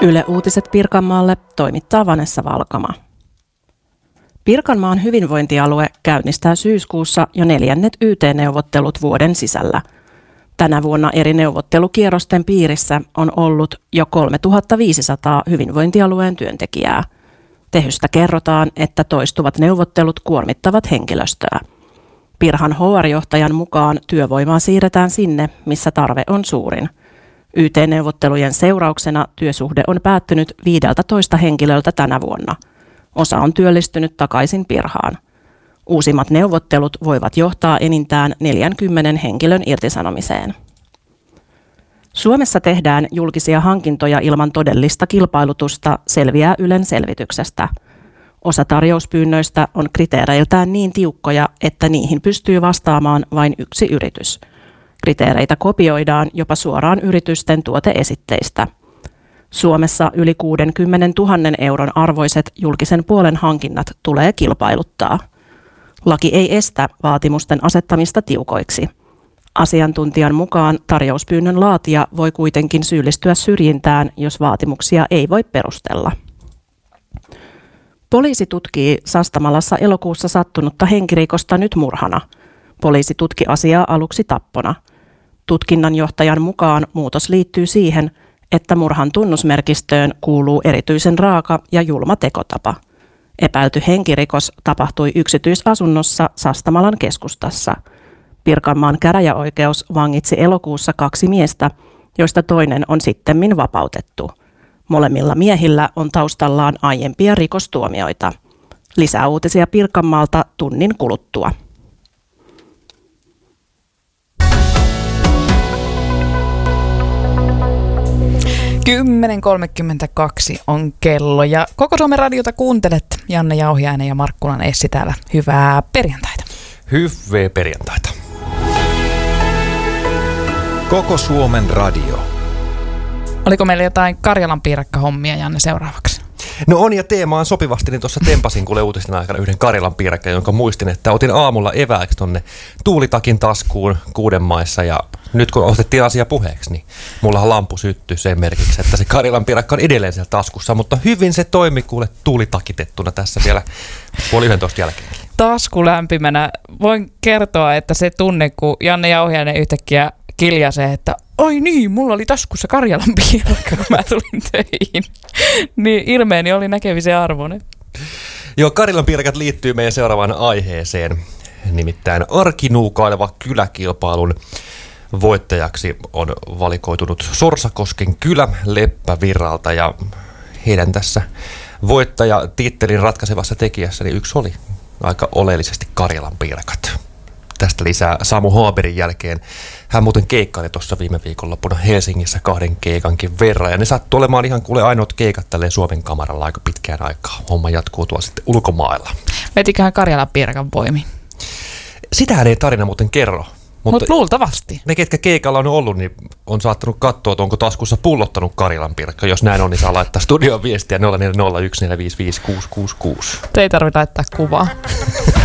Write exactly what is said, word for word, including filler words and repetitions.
Yle Uutiset Pirkanmaalle toimittaa Vanessa Valkama. Pirkanmaan hyvinvointialue käynnistää syyskuussa jo neljännet Y T-neuvottelut vuoden sisällä. Tänä vuonna eri neuvottelukierrosten piirissä on ollut jo kolmetuhattaviisisataa hyvinvointialueen työntekijää. Tehystä kerrotaan, että toistuvat neuvottelut kuormittavat henkilöstöä. Pirhan H R-johtajan mukaan työvoimaa siirretään sinne, missä tarve on suurin. Y T-neuvottelujen seurauksena työsuhde on päättynyt viideltätoista henkilöltä tänä vuonna. Osa on työllistynyt takaisin Pirhaan. Uusimmat neuvottelut voivat johtaa enintään neljänkymmenen henkilön irtisanomiseen. Suomessa tehdään julkisia hankintoja ilman todellista kilpailutusta, selviää Ylen selvityksestä. Osa tarjouspyynnöistä on kriteereiltään niin tiukkoja, että niihin pystyy vastaamaan vain yksi yritys. Kriteereitä kopioidaan jopa suoraan yritysten tuoteesitteistä. Suomessa yli kuusikymmentätuhatta euron arvoiset julkisen puolen hankinnat tulee kilpailuttaa. Laki ei estä vaatimusten asettamista tiukoiksi. Asiantuntijan mukaan tarjouspyynnön laatija voi kuitenkin syyllistyä syrjintään, jos vaatimuksia ei voi perustella. Poliisi tutkii Sastamalassa elokuussa sattunutta henkirikosta nyt murhana. Poliisi tutki asiaa aluksi tappona. Tutkinnanjohtajan mukaan muutos liittyy siihen, että murhan tunnusmerkistöön kuuluu erityisen raaka ja julma tekotapa. Epäilty henkirikos tapahtui yksityisasunnossa Sastamalan keskustassa. Pirkanmaan käräjäoikeus vangitsi elokuussa kaksi miestä, joista toinen on sittemmin vapautettu. Molemmilla miehillä on taustallaan aiempia rikostuomioita. Lisää uutisia Pirkanmaalta tunnin kuluttua. kymmenen kolmekymmentäkaksi on kello ja Koko Suomen radiota kuuntelet. Janne Jauhiainen ja Markkulan Essi täällä. Hyvää perjantaita. Hyvää perjantaita. Koko Suomen radio. Oliko meillä jotain Karjalan piirakkahommia, Janne, seuraavaksi? No on, ja teemaan sopivasti, niin tuossa tempasin kuule uutisten aikana yhden Karjalan piirakkan, jonka muistin, että otin aamulla evääksi tonne tuulitakin taskuun kuuden maissa, ja nyt kun otettiin asia puheeksi, niin mullahan lampu syttyi sen merkiksi, että se Karjalan piirakka on edelleen siellä taskussa, mutta hyvin se toimi kuule tuulitakitettuna tässä vielä puoli yhdentoista jälkeen. Tasku lämpimänä. Voin kertoa, että se tunne, kun Janne Jauhiainen yhtäkkiä kiljasee, että oi niin, mulla oli taskussa Karjalan piirakka, kun mä tulin töihin. Niin ilmeeni oli näkemisen arvoinen. Joo, Karjalan piirakat liittyy meidän seuraavaan aiheeseen. Nimittäin arkinuukaileva kyläkilpailun voittajaksi on valikoitunut Sorsakosken kylä Leppävirralta. Ja heidän tässä voittajatittelin ratkaisevassa tekijässä niin yksi oli aika oleellisesti Karjalan piirakat. Tästä lisää Samu Haaberin jälkeen. Hän muuten keikkaili tuossa viime viikonloppuna Helsingissä kahden keikankin verran. Ja ne sattuu olemaan ihan kuule ainoat keikat tälleen Suomen kamaralla aika pitkään aikaa. Homma jatkuu tuolla sitten ulkomailla. Vetiköhän Karjalan piirakan voimin? Sitähän ei tarina muuten kerro. Mutta Mut luultavasti. Ne, ketkä keikalla on ollut, niin on saattanut katsoa, että onko taskussa pullottanut Karjalan piirakka. Jos näin on, niin saa laittaa studioon viestiä nolla neljä nolla yksi neljä viisi viisi kuusi kuusi kuusi. Te ei tarvitse laittaa kuvaa.